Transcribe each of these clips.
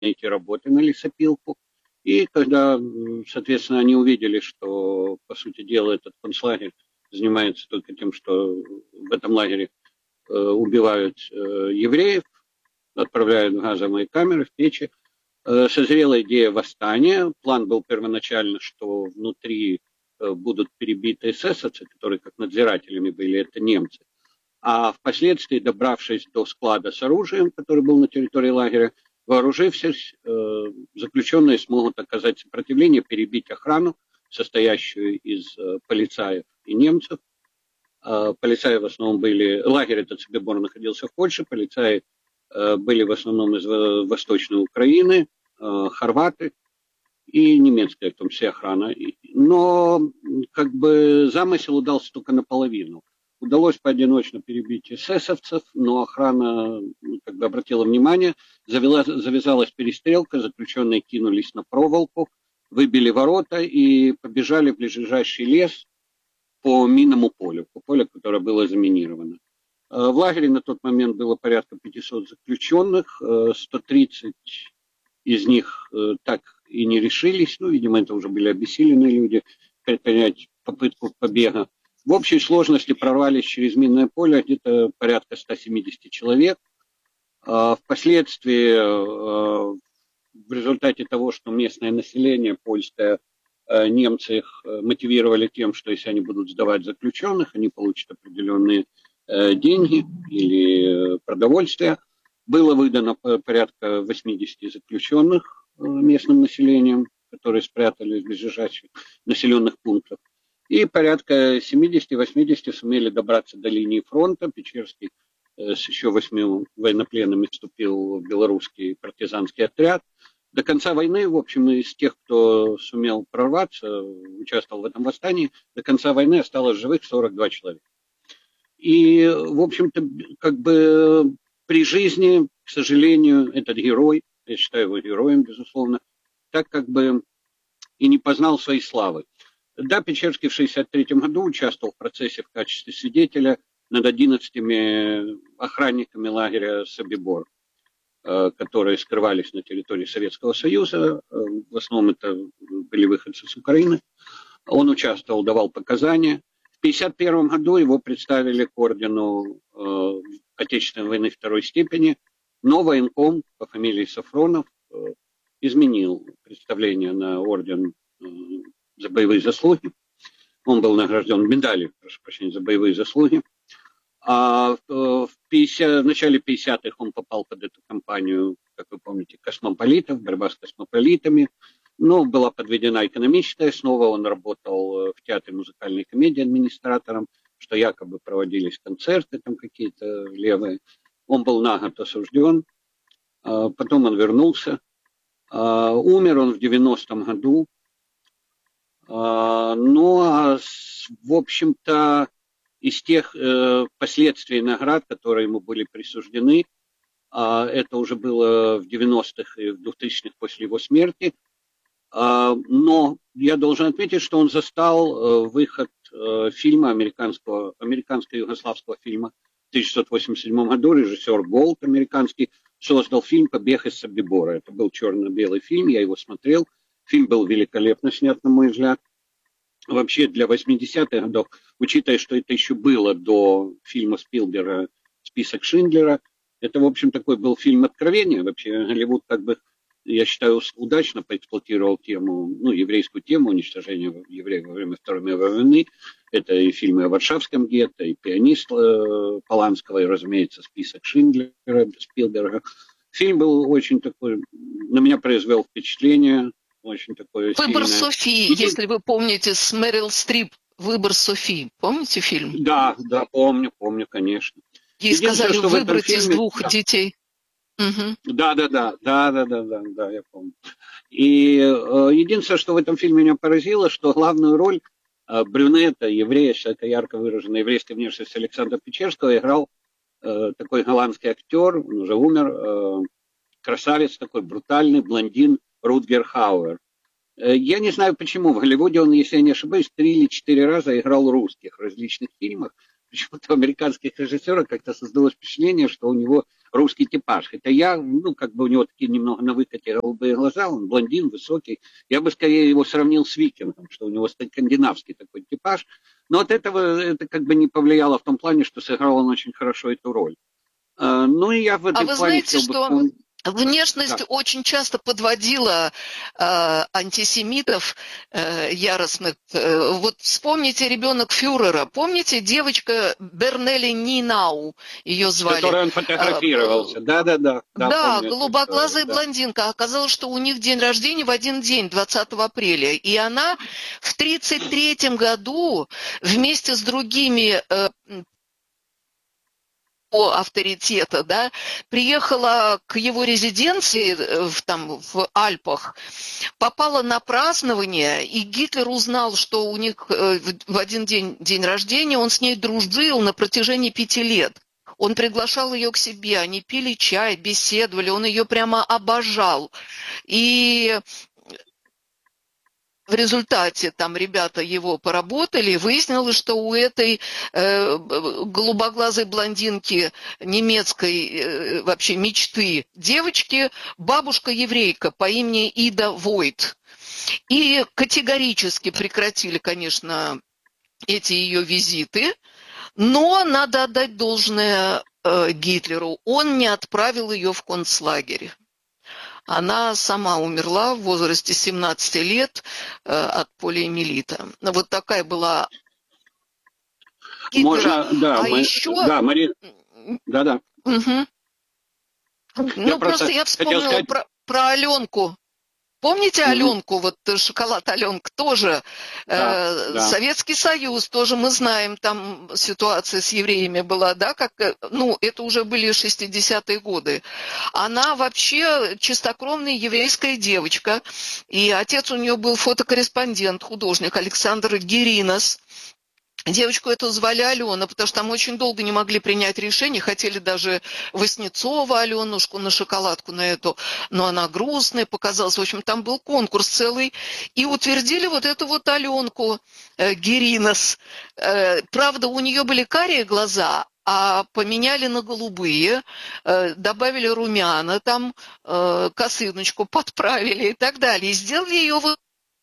эти работы на лесопилку. И когда, соответственно, они увидели, что, по сути дела, этот концлагерь занимается только тем, что в этом лагере убивают евреев, отправляют в газовые камеры, в печи, созрела идея восстания. План был первоначально, что внутри будут перебиты эсэсовцы, которые как надзирателями были, это немцы. А впоследствии, добравшись до склада с оружием, который был на территории лагеря, вооружившись, заключенные смогут оказать сопротивление, перебить охрану, состоящую из полицаев и немцев. Полицаи в основном были... Лагерь этот Собибор находился в Польше, полицаи были в основном из Восточной Украины, хорваты и немецкая, в том числе охрана. Но как бы замысел удался только наполовину. Удалось поодиночно перебить эсэсовцев, но охрана как бы обратила внимание, завязалась перестрелка, заключенные кинулись на проволоку, выбили ворота и побежали в ближайший лес по минному полю, по полю, которое было заминировано. В лагере на тот момент было порядка 500 заключенных, 130 из них так и не решились, ну, видимо, это уже были обессиленные люди, предпринять попытку побега. В общей сложности прорвались через минное поле где-то порядка 170 человек. Впоследствии, в результате того, что местное население польское, немцы их мотивировали тем, что если они будут сдавать заключенных, они получат определенные деньги или продовольствие. Было выдано порядка 80 заключенных местным населением, которые спрятались в ближайших населенных пунктах. И порядка 70-80 сумели добраться до линии фронта. Печерский с еще 8 военнопленными вступил в белорусский партизанский отряд. До конца войны, в общем, из тех, кто сумел прорваться, участвовал в этом восстании, до конца войны осталось живых 42 человека. И, в общем-то, как бы при жизни, к сожалению, этот герой, я считаю его героем, безусловно, так как бы и не познал своей славы. Да, Печерский в 1963 году участвовал в процессе в качестве свидетеля над 11 охранниками лагеря Собибор, которые скрывались на территории Советского Союза. В основном это были выходцы с Украины. Он участвовал, давал показания. В 1951 году его представили к ордену Отечественной войны второй степени, но военком по фамилии Сафронов изменил представление на орден за боевые заслуги. Он был награжден медалью, прошу прощения, за боевые заслуги. А в начале 50-х он попал под эту кампанию, как вы помните, космополитов, борьба с космополитами. Но была подведена экономическая основа, он работал в театре музыкальной комедии администратором, что якобы проводились концерты там какие-то левые. Он был на год осужден, потом он вернулся. Умер он в 90-м году. Но, в общем-то, из тех последствий наград, которые ему были присуждены, это уже было в 90-х и в 2000-х после его смерти, но я должен отметить, что он застал выход фильма американско-югославского фильма в 1987 году. Режиссер Голд американский создал фильм «Побег из Собибора». Это был черно-белый фильм, я его смотрел. Фильм был великолепно снят, на мой взгляд. Вообще для 80-х годов, учитывая, что это еще было до фильма Спилберга «Список Шиндлера», это, в общем, такой был фильм откровения. Вообще Голливуд, как бы, я считаю, удачно поэксплуатировал тему, ну, еврейскую тему уничтожения евреев во время Второй мировой войны. Это и фильмы о Варшавском гетто, и «Пианист» Поланского, и, разумеется, «Список Шиндлера» Спилберга. Фильм был очень такой, на меня произвел впечатление, очень такое «Выбор сильное. Софии», если вы помните, с Мэрил Стрип. «Выбор Софии». Помните фильм? Да, помню, конечно. Ей сказали выбрать фильме, из двух детей. Угу. Да, я помню. И единственное, что в этом фильме меня поразило, что главную роль брюнета, еврея, это ярко выраженная еврейская внешность Александра Печерского, играл такой голландский актер, он уже умер, красавец такой, брутальный блондин Рутгер Хауэр. Я не знаю почему, в Голливуде он, если я не ошибаюсь, 3 или 4 раза играл русских в различных фильмах. Почему-то у американских режиссеров как-то создалось впечатление, что у него русский типаж. Хотя я, ну, как бы у него такие немного на выкате голубые глаза, он блондин, высокий. Я бы скорее его сравнил с Викингом, что у него скандинавский такой типаж. Но от этого это как бы не повлияло в том плане, что сыграл он очень хорошо эту роль. Ну и я в А этом вы плане знаете, хотел бы что вспомнить. внешность Да. очень часто подводила антисемитов яростных. Вот вспомните «Ребенок фюрера». Помните, девочка Бернелли Нинау, ее С звали? которой он фотографировался. Да, Да, помню эту историю. голубоглазая Да. блондинка. Оказалось, что у них день рождения в один день, 20 апреля. И она в 1933 году вместе с другими авторитета, да, приехала к его резиденции в Альпах, попала на празднование, и Гитлер узнал, что у них в один день рождения, он с ней дружил на протяжении 5 лет. Он приглашал ее к себе, они пили чай, беседовали, он ее прямо обожал. И в результате там ребята его поработали, выяснилось, что у этой голубоглазой блондинки немецкой вообще мечты девочки бабушка еврейка по имени Ида Войт. И категорически прекратили, конечно, эти ее визиты, но надо отдать должное Гитлеру. Он не отправил ее в концлагерь. Она сама умерла в возрасте 17 лет от полиомиелита. Вот такая была Гитлера. Можно, да, А еще... да, Мария, да. Угу. Я Ну, просто просто я хотел вспомнила сказать, про Аленку. Помните Аленку, вот шоколад Аленка тоже? да. Советский Союз тоже, мы знаем, там ситуация с евреями была, да, как, ну, это уже были 60-е годы. Она вообще чистокровная еврейская девочка, и отец у нее был фотокорреспондент, художник Александр Геринас. Девочку эту звали Алена, потому что там очень долго не могли принять решение, хотели даже Васнецова Аленушку на шоколадку на эту, но она грустная показалась. В общем, там был конкурс целый, и утвердили вот эту вот Аленку Геринас. Правда, у нее были карие глаза, а поменяли на голубые, добавили румяна, там косыночку подправили и так далее. И сделали ее вот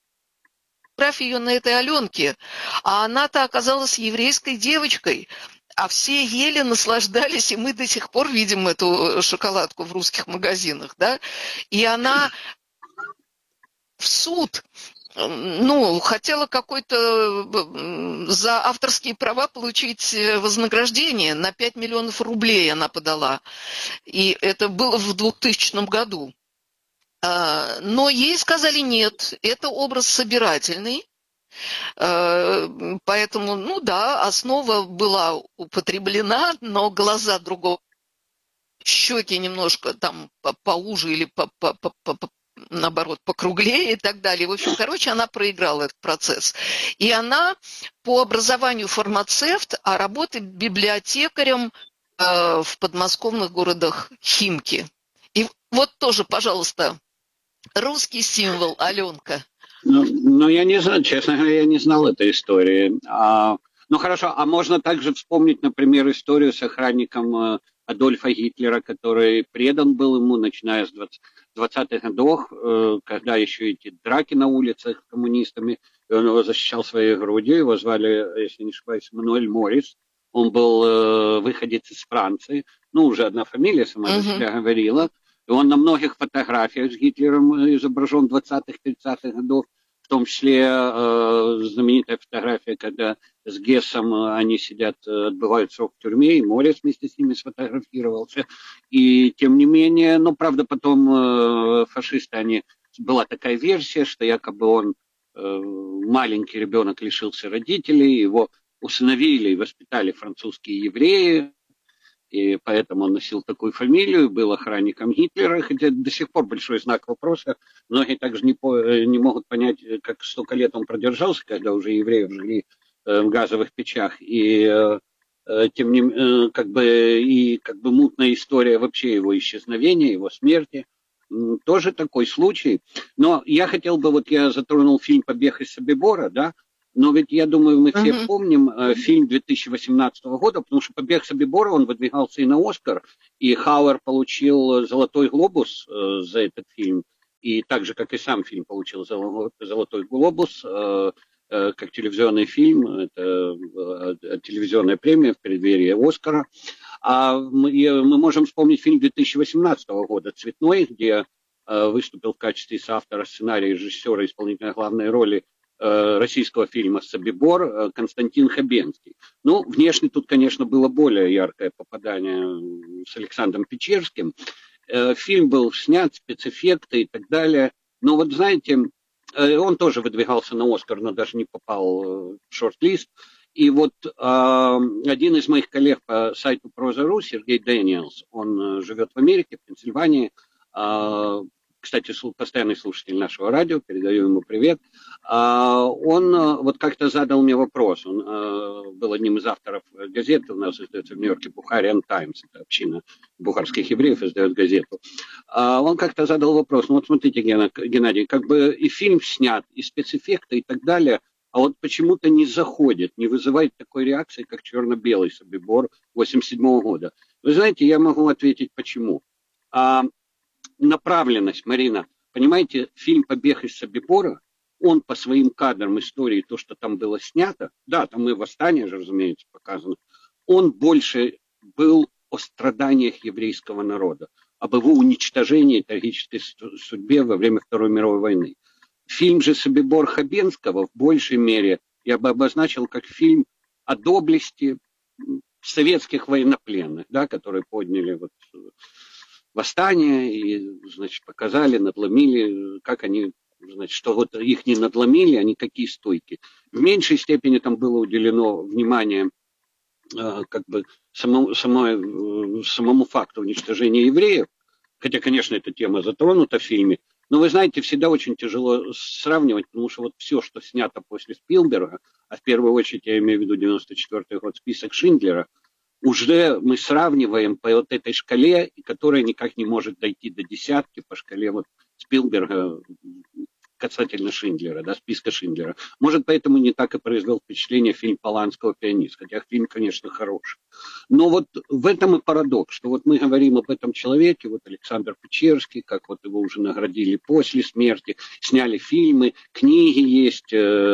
ее на этой Аленке, а она-то оказалась еврейской девочкой, а все ели, наслаждались, и мы до сих пор видим эту шоколадку в русских магазинах, да, и она в суд, ну, хотела какой-то за авторские права получить вознаграждение, на 5 миллионов рублей она подала, и это было в 2000 году. Но ей сказали нет, это образ собирательный, поэтому, ну да, основа была употреблена, но глаза другого, щеки немножко там поуже или наоборот, покруглее и так далее. В общем, короче, она проиграла этот процесс. И она по образованию фармацевт, а работает библиотекарем в подмосковных городах Химки. И вот тоже, пожалуйста, русский символ Аленка. Ну, я не знаю, честно говоря, я не знал этой истории. Ну, хорошо, а можно также вспомнить, например, историю с охранником Адольфа Гитлера, который предан был ему, начиная с 20-х годов, когда еще эти драки на улицах с коммунистами, и он его защищал своей грудью, его звали, если не ошибаюсь, Мануэль Моррис. Он был выходец из Франции, ну, уже одна фамилия сама за себя говорила. И он на многих фотографиях с Гитлером изображен 20-30-х годов, в том числе знаменитая фотография, когда с Гессом они сидят, отбывают срок в тюрьме, и Моррис вместе с ними сфотографировался. И тем не менее, ну, правда, потом фашисты, была такая версия, что якобы он, маленький ребенок, лишился родителей, его усыновили и воспитали французские евреи, и поэтому он носил такую фамилию, был охранником Гитлера, хотя до сих пор большой знак вопроса. Многие также не могут понять, как столько лет он продержался, когда уже евреев жгли в газовых печах. И тем не менее, как бы мутная история вообще его исчезновения, его смерти. Тоже такой случай. Но я хотел бы, вот я затронул фильм «Побег из Собибора», да, Но ведь, я думаю, мы все помним фильм 2018 года, потому что «Побег Собибора», он выдвигался и на «Оскар», и Хауэр получил «Золотой глобус» за этот фильм, и так же, как и сам фильм, получил «Золотой глобус», как телевизионный фильм, это телевизионная премия в преддверии «Оскара». А мы можем вспомнить фильм 2018 года «Цветной», где выступил в качестве соавтора сценария, режиссера, исполнителя главной роли российского фильма «Собибор» Константин Хабенский. Ну, внешне тут, конечно, было более яркое попадание с Александром Печерским. Фильм был снят, спецэффекты и так далее. Но вот, знаете, он тоже выдвигался на «Оскар», но даже не попал в шорт-лист. И вот один из моих коллег по сайту Проза.ру, Сергей Дэниелс, он живет в Америке, в Пенсильвании, кстати, постоянный слушатель нашего радио, передаю ему привет. Он вот как-то задал мне вопрос. Он был одним из авторов газеты, у нас издается в Нью-Йорке Бухариан Таймс, это община бухарских евреев издает газету. Он как-то задал вопрос, ну вот смотрите, Геннадий, как бы и фильм снят, и спецэффекты и так далее, а вот почему-то не заходит, не вызывает такой реакции, как черно-белый Собибор 1987 года. Вы знаете, я могу ответить, почему. Направленность, Марина, понимаете, фильм «Побег из Собибора», он по своим кадрам истории, то, что там было снято, да, там и восстание же, разумеется, показано, он больше был о страданиях еврейского народа, об его уничтожении, трагической судьбе во время Второй мировой войны. Фильм же «Собибор» Хабенского в большей мере я бы обозначил как фильм о доблести советских военнопленных, да, которые подняли вот восстание и, значит, показали, надломили, как они, значит, что вот их не надломили, они какие стойки. В меньшей степени там было уделено внимание как бы самому факту уничтожения евреев, хотя, конечно, эта тема затронута в фильме, но вы знаете, всегда очень тяжело сравнивать, потому что вот все, что снято после Спилберга, а в первую очередь я имею в виду 94-й год, список Шиндлера, уже мы сравниваем по вот этой шкале, которая никак не может дойти до десятки по шкале вот Спилберга касательно Шиндлера, да, списка Шиндлера. Может, поэтому не так и произвел впечатление фильм Поланского «Пианист», хотя фильм, конечно, хороший. Но вот в этом и парадокс, что вот мы говорим об этом человеке, вот Александр Печерский, как вот его уже наградили после смерти, сняли фильмы, книги есть,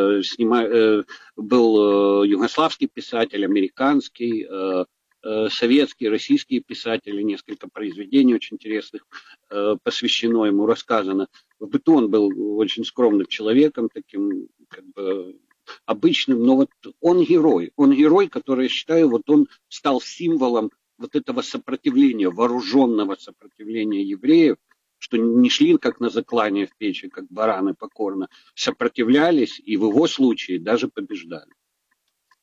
был югославский писатель, американский, советские, российские писатели, несколько произведений очень интересных посвящено ему, рассказано. В быту он был очень скромным человеком, таким как бы обычным, но вот он герой, который, я считаю, вот он стал символом вот этого сопротивления, вооруженного сопротивления евреев, что не шли как на заклание в печи, как бараны покорно, сопротивлялись и в его случае даже побеждали.